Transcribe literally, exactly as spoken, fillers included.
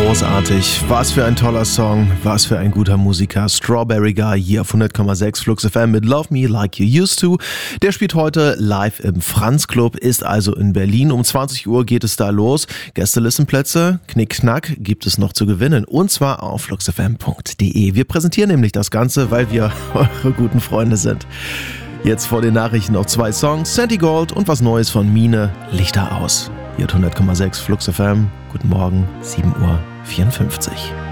Großartig. Was für ein toller Song. Was für ein guter Musiker. Strawberry Guy hier auf hundert Komma sechs Flux F M mit Love Me Like You Used To. Der spielt heute live im Franz Club, ist also in Berlin. Um zwanzig Uhr geht es da los. Gästelistenplätze, Knickknack, gibt es noch zu gewinnen. Und zwar auf flux f m punkt d e. Wir präsentieren nämlich das Ganze, weil wir eure guten Freunde sind. Jetzt vor den Nachrichten noch zwei Songs. Santi Gold und was Neues von Mine. Lichter aus. Hier hat hundert Komma sechs Flux F M. Guten Morgen, sieben Uhr vierundfünfzig.